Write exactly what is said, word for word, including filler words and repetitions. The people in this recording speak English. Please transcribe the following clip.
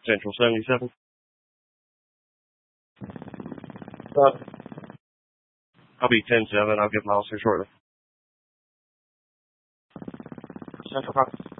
Central seventy-seven. Uh, I'll be ten seven. I'll get Miles here shortly. Central Park.